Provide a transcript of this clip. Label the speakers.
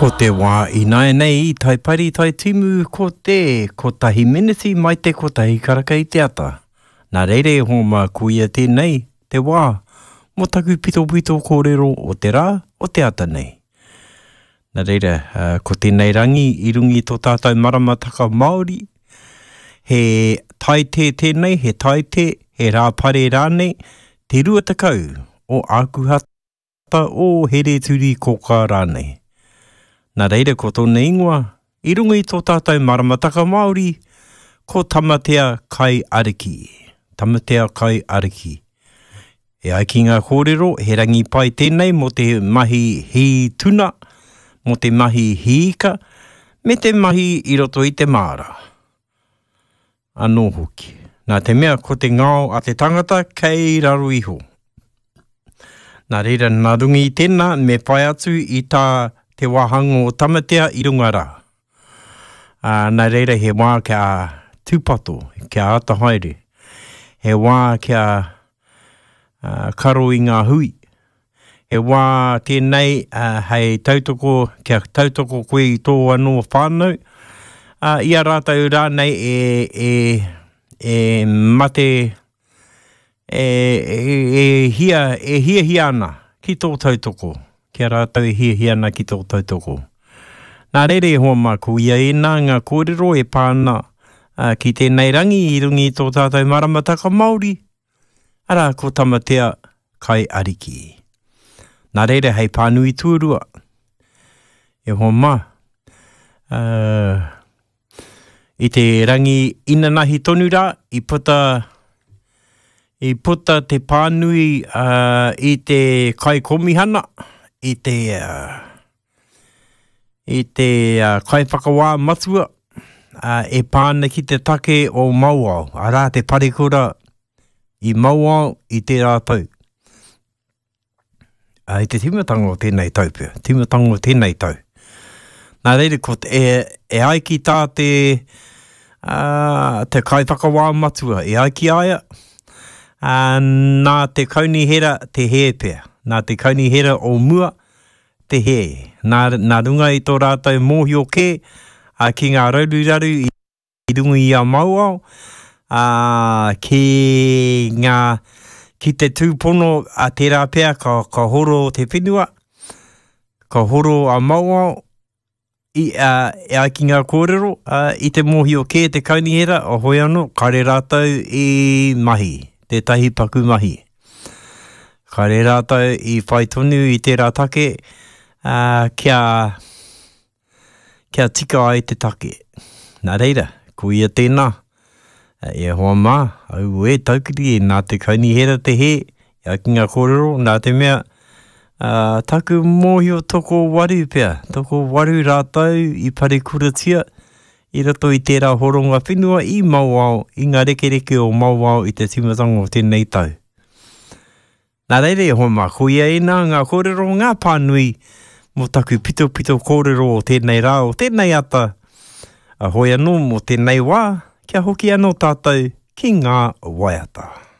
Speaker 1: Ko te wā I nai nei tai pari tai timu ko tahi miniti mai te ko tahi karaka I te ata. Nā reire ho mā kuia tēnei te wā mo taku pito kōrero o te rā o te ata nei. Nā reire ko tēnei rangi I rungi tō tātou maramataka Māori he taite tēnei, he taite, he rā pare rānei, te rua takau o ākuhata o here turi koka rānei. Nā reire ko tōna ingoa, I runga I tō tātou maramataka Māori, ko tamatea kai ariki. Tamatea kai ariki. E ai ki ngā kōrero, he rangi pai tēnei mo te mahi hi tuna, mo te mahi hi ika, me te mahi I roto I te māra. Anō hoki. Nā te mea ko te ngao a te tangata kei raru iho. Nā reira nā rungi I tēnā me pai atu I tā te wāhango o tamatea I runga rā. Nā reira he wā kia tūpato, kia ata haere. He wā kia karo I ngā hui. He wā tēnei hei tautoko, kia tautoko koe I tō anō whānau. Ia rātau rānei e mate e hia ana ki tō tautoko. Kia rātau e hia ana ki tō tautoko. Nā reire hoa mā kuia e nā ngā kōrero e pāna ki tēnei rangi I rungi tō tātou maramataka Māori. Ara ko tamatea kai ariki. Nā reire hei pānui tūrua. E hoa mā. I te rangi inanahi tonu rā, I puta te pānui I te kai komihana, I te kai whakawā matua, e pāna ki te take o Mauao. Arā te parekura I Mauao I te rātau. I te timatanga o tēnei tau pia. Timatanga o tēnei tau. Nā reire ko e ai ki tā te kai whakawā matua. E ai ki aia. Nā te kaunihera te he pia. Nā te kaunihera o mua te he. Nā runga I tō rātou mōhio ke ki ngā rauru I runga I a Mauao. Ki te tūpono a te rā pia ka horo te whenua. Ka horo a Mauao. E ai ki ngā kōrero, I te mōhio ke te kaunihera o hoi anō, kare rātou I mahi, te tahi paku mahi. Kare rātou I whai tonu I te rā take, kia tika ai te take. Nā reira, ko ia tēnā, e hoa mā, au e taukiri e nā te kaunihera te he, e ai ki ngā kōrero, nā te mea, taku mōhio toko waru pia, toko waru rātau I pare kuratia, I rato I tērā horonga whenua I Mauao, I ngā rekereke o Mauao I te timatanga o tēnei tau. Nā reire hoa mā, ko ia e nā ngā kōrero ngā pānui, mo taku pito kōrero o tēnei rā o tēnei ata, a hoi anō mo tēnei wā, kia hoki anō tātou ki ngā waiata.